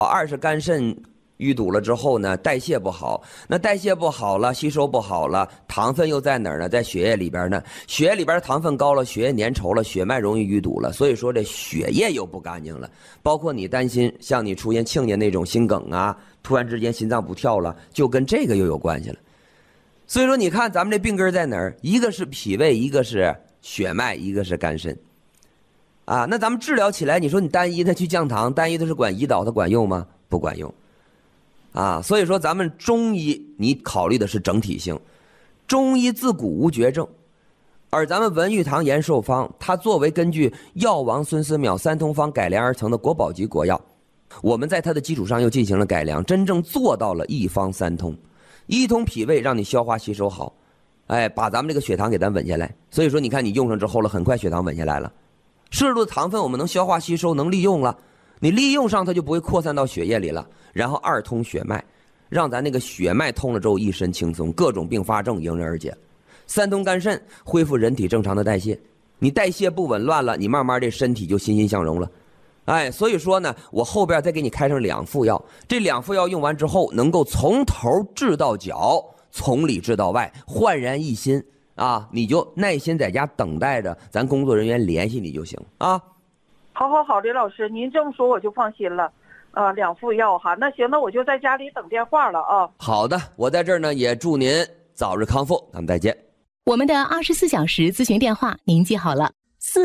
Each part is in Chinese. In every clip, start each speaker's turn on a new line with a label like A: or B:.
A: 二是肝肾淤堵了之后呢，代谢不好，那代谢不好了，吸收不好了，糖分又在哪儿呢？在血液里边呢。血液里边糖分高了，血液粘稠了，血脉容易淤堵了，所以说这血液又不干净了。包括你担心，像你出现庆年那种心梗啊，突然之间心脏不跳了，就跟这个又有关系了。所以说，你看咱们这病根在哪儿？一个是脾胃，一个是血脉，一个是肝肾。啊，那咱们治疗起来，你说你单一的去降糖，单一的是管胰岛，它管用吗？不管用。啊，所以说咱们中医你考虑的是整体性，中医自古无绝症，而咱们文玉堂延寿方，它作为根据药王孙思邈三通方改良而成的国宝级国药，我们在它的基础上又进行了改良，真正做到了一方三通，一通脾胃让你消化吸收好，哎，把咱们这个血糖给咱稳下来。所以说你看你用上之后了，很快血糖稳下来了，摄入的糖分我们能消化吸收，能利用了，你利用上它就不会扩散到血液里了。然后二通血脉，让咱那个血脉通了之后一身轻松，各种并发症迎刃而解。三通肝肾，恢复人体正常的代谢，你代谢不紊乱了，你慢慢这身体就欣欣向荣了。哎，所以说呢，我后边再给你开上2副药，这2副药用完之后，能够从头治到脚，从里治到外，焕然一新啊！你就耐心在家等待着，咱工作人员联系你就行啊。
B: 好，李老师，您这么说我就放心了。2副药哈，那行，那我就在家里等电话了啊。
A: 好的，我在这儿呢，也祝您早日康复，咱们再见。
C: 我们的24小时咨询电话您记好了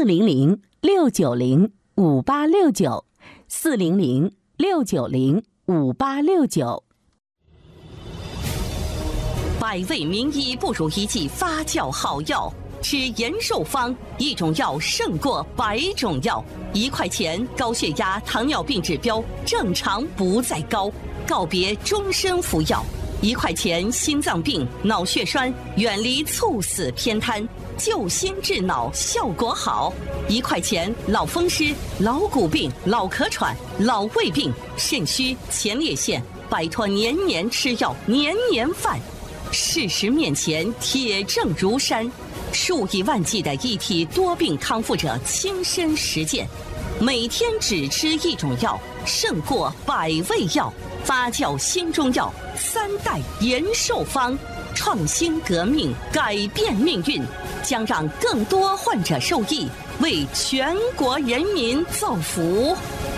C: ，400-690-5869，400-690-5869。
D: 百味名医不如一剂发酵好药，吃延寿方，一种药胜过100种药。1块钱，高血压、糖尿病指标正常不再高，告别终身服药。1块钱，心脏病、脑血栓远离猝死偏瘫，救心治脑效果好。1块钱，老风湿、老骨病、老咳喘、老胃病、肾虚、前列腺，摆脱年年吃药、年年犯。事实面前，铁证如山。数以万计的一体多病康复者亲身实践，每天只吃一种药，胜过100味药。发酵新中药3代延寿方，创新革命，改变命运，将让更多患者受益，为全国人民造福。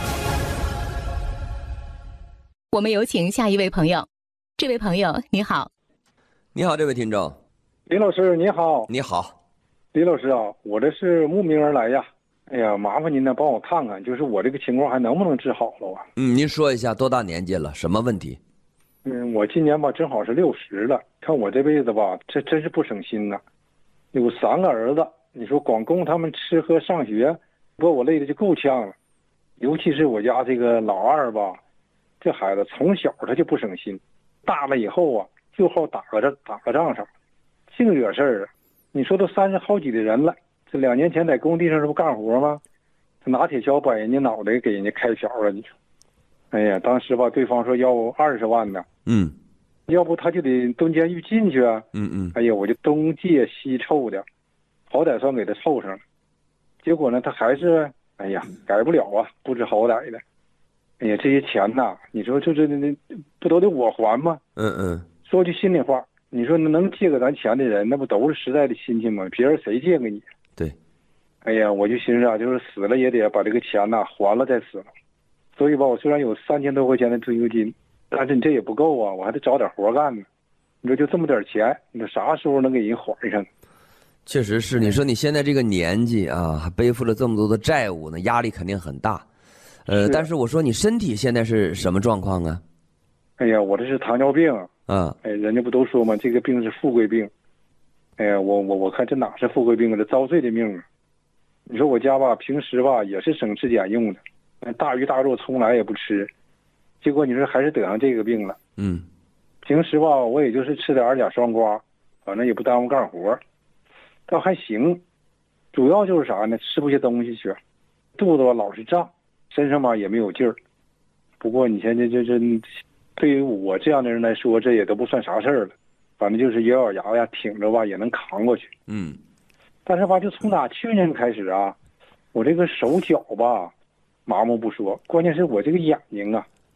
C: 我们有请下一位朋友。这位朋友你好。
A: 你好，这位听众。
E: 李老师你好。
A: 你好。
E: 李老师啊，我这是慕名而来呀。哎呀，麻烦您呢帮我看看，就是我这个情况还能不能治好了啊？
A: 您说一下多大年纪了，什么问题？
E: 我今年吧正好是60了，看我这辈子吧，这真是不省心呐。有3个儿子，你说光供他们吃喝上学，把我累的就够呛了。尤其是我家这个老二吧，这孩子从小他就不省心，大了以后啊就好打个仗上，净惹事儿啊。你说都30好几的人了，这2年前在工地上这不干活吗？他拿铁锹把人家脑袋给人家开瓢了，你说。哎呀，当时吧，对方说要20万呢，要不他就得蹲监狱进去啊，哎呀，我就东借西凑的，好歹算给他凑上了。结果呢，他还是哎呀改不了啊，不知好歹的。哎呀，这些钱呐，你说这不都得我还吗？说句心里话，你说能借给咱钱的人，那不都是实在的亲戚吗？别人谁借给你？
A: 对。
E: 哎呀，我就寻思啊，就是死了也得把这个钱呐还了再死了。所以吧，我虽然有3000多块钱的退休金，但是你这也不够啊，我还得找点活干呢。你说就这么点钱，你说啥时候能给人还上？
A: 确实是，你说你现在这个年纪啊，还背负了这么多的债务呢，压力肯定很大。但是我说你身体现在是什么状况啊？
E: 哎呀，我这是糖尿病。哎，人家不都说吗？这个病是富贵病。哎呀，我看这哪是富贵病啊，这遭罪的命啊！你说我家吧，平时吧也是省吃俭用的，大鱼大肉从来也不吃，结果你说还是得上这个病了。平时吧我也就是吃点2甲双胍，反正也不耽误干活，倒还行。主要就是啥呢？吃不下东西去，肚子吧老是胀，身上吧也没有劲儿。不过你现在这对于我这样的人来说，这也都不算啥事儿了，反正就是咬咬牙呀，挺着吧也能扛过去。但是吧，就从去年开始啊，我这个手脚吧麻木不说，关键是我这个眼睛啊，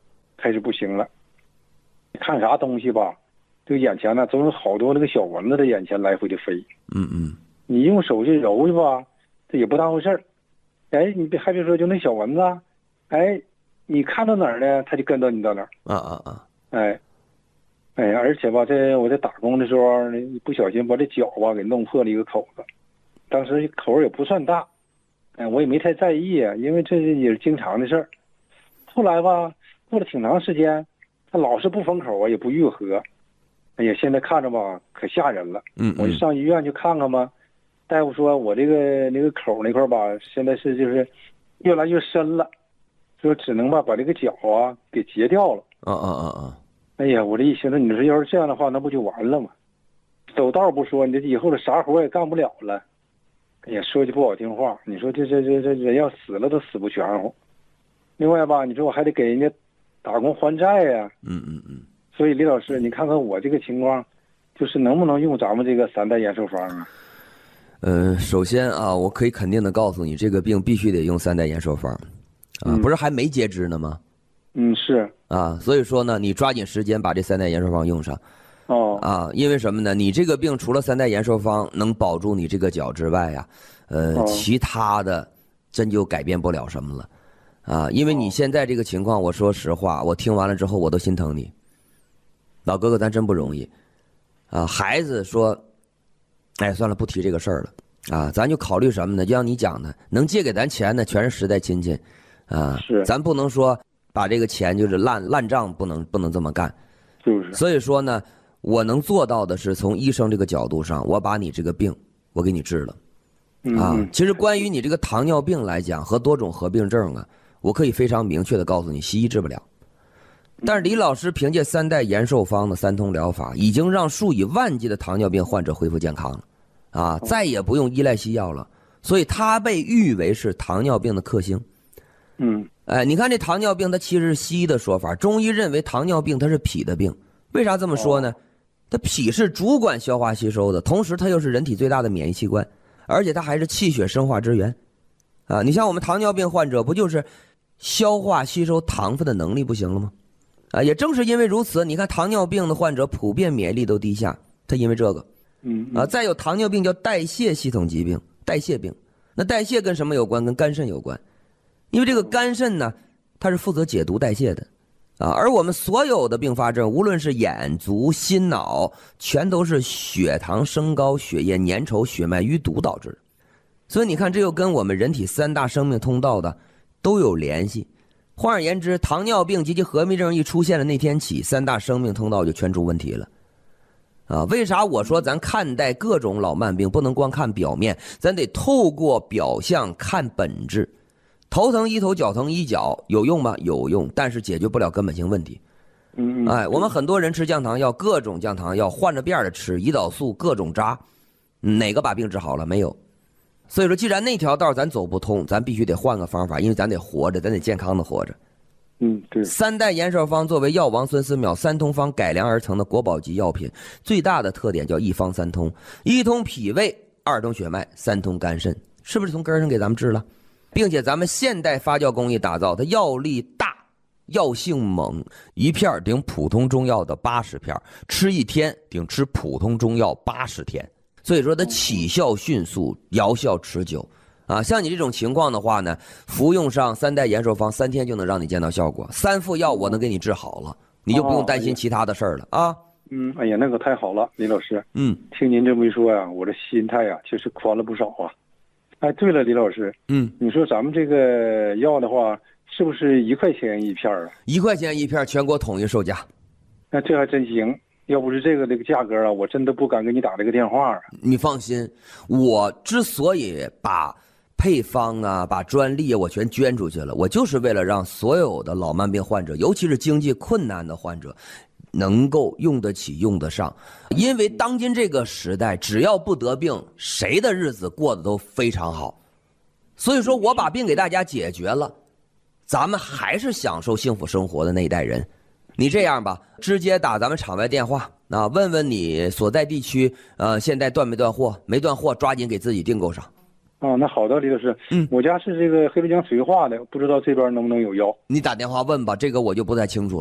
E: 开始不行了。看啥东西吧，这个眼前呢总有好多那个小蚊子在眼前来回的飞。你用手去揉去吧，这也不当回事儿。哎，你还别说，就那小蚊子，哎，你看到哪儿呢，它就跟到你到哪儿。哎，而且吧，我在打工的时候，不小心把这脚吧给弄破了一个口子，当时口也不算大，我也没太在意，因为这也是经常的事儿。后来吧，过了挺长时间，他老是不封口啊，也不愈合。哎呀，现在看着吧，可吓人了。我就上医院去看看吧。大夫说我这个那个口那块吧，现在是就是越来越深了，说只能把这个脚啊给截掉了。哎呀，我这一寻思，你说要是这样的话，那不就完了吗？走道不说，你这以后的啥活也干不了了。哎呀，说句不好听话，你说这人要死了都死不全乎。另外吧，你说我还得给人家打工还债呀。所以李老师，你看看我这个情况，就是能不能用咱们这个3代延寿方啊？
A: 首先啊，我可以肯定的告诉你，这个病必须得用3代延寿方，不是还没截肢呢吗？
E: 是
A: 啊，所以说呢，你抓紧时间把这3代延寿方用上。因为什么呢？你这个病除了3代延寿方能保住你这个脚之外呀，其他的真就改变不了什么了。因为你现在这个情况，我说实话，我听完了之后我都心疼你。老哥哥，咱真不容易。孩子说，哎，算了，不提这个事儿了。咱就考虑什么呢？就像你讲的，能借给咱钱的全是实在亲戚。
E: 是，
A: 咱不能说把这个钱就是烂账，不能这么干。
E: 就是。
A: 所以说呢，我能做到的是从医生这个角度上，我把你这个病我给你治了。其实关于你这个糖尿病来讲和多种合并症啊，我可以非常明确的告诉你，西医治不了。但是李老师凭借3代延寿方的3通疗法，已经让数以万计的糖尿病患者恢复健康了，再也不用依赖西药了。所以他被誉为是糖尿病的克星。你看这糖尿病，它其实是西医的说法，中医认为糖尿病它是脾的病。为啥这么说呢？它脾是主管消化吸收的，同时它又是人体最大的免疫器官，而且它还是气血生化之源。你像我们糖尿病患者，不就是消化吸收糖分的能力不行了吗？也正是因为如此，你看糖尿病的患者普遍免疫力都低下，他因为这个。再有糖尿病叫代谢系统疾病，代谢病。那代谢跟什么有关？跟肝肾有关。因为这个肝肾呢，它是负责解毒代谢的。而我们所有的并发症，无论是眼、足、心、脑，全都是血糖升高、血液粘稠、血脉淤堵导致的。所以你看，这又跟我们人体3大生命通道的都有联系。换而言之，糖尿病及其合并症一出现的那天起，3大生命通道就全出问题了。为啥我说咱看待各种老慢病不能光看表面，咱得透过表象看本质。头疼医头，脚疼医脚，有用吗？有用，但是解决不了根本性问题。我们很多人吃降糖药，各种降糖药换着遍的吃，胰岛素各种扎，哪个把病治好了？没有。所以说，既然那条道咱走不通，咱必须得换个方法，因为咱得活着，咱得健康的活着。
E: 对。
A: 3代延寿方作为药王孙思邈3通方改良而成的国宝级药品，最大的特点叫一方3通：1通脾胃，2通血脉，3通肝肾，是不是从根上给咱们治了？并且咱们现代发酵工艺打造，它药力大，药性猛，一片顶普通中药的80片，吃1天顶吃普通中药80天。所以说它起效迅速，疗效持久。像你这种情况的话呢，服用上3代延寿方3天就能让你见到效果，3副药我能给你治好了，你就不用担心其他的事儿了啊。
E: 哎呀，那可太好了，李老师。听您这么一说呀，我这心态呀确实宽了不少啊。哎，对了，李老师，你说咱们这个药的话，是不是1块钱1片啊？1
A: 块钱1片，全国统一售价。
E: 那这还真行。要不是这个价格啊，我真的不敢给你打这个电话啊。
A: 你放心，我之所以把配方啊、把专利啊，我全捐出去了，我就是为了让所有的老慢病患者，尤其是经济困难的患者，能够用得起、用得上。因为当今这个时代，只要不得病，谁的日子过得都非常好。所以说我把病给大家解决了，咱们还是享受幸福生活的那一代人。你这样吧，直接打咱们场外电话问问你所在地区现在断没断货，没断货抓紧给自己订购上。
E: 那好的，李老师。我家是这个黑龙江绥化的，不知道这边能不能有药。
A: 你打电话问吧，这个我就不太清楚了。